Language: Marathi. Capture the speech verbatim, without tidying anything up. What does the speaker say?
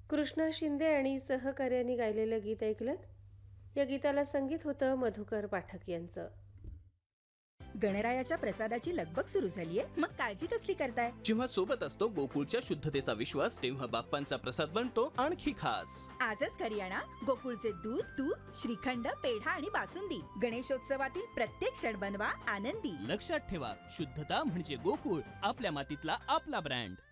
कृष्णा शिंदे आणि सहकार्यांनी गायलेलं गीत ऐकलं. या गीताला संगीत होतं मधुकर पाठक यांचं. गणरायाच्या प्रसादाची लगबग सुरू झालीये, मग काळजी कसली करताय? जेव्हा सोबत असतो गोकुळच्या शुद्धतेचा विश्वास, तेव्हा बाप्पांचा प्रसाद बनतो आणखी खास. आजच घरी आणा गोकुळचे दूध, तूप, श्रीखंड, पेढा आणि बासुंदी. गणेशोत्सवातील प्रत्येक क्षण बनवा आनंदी. लक्षात ठेवा, शुद्धता म्हणजे गोकुळ, आपल्या मातीतला आपला ब्रँड.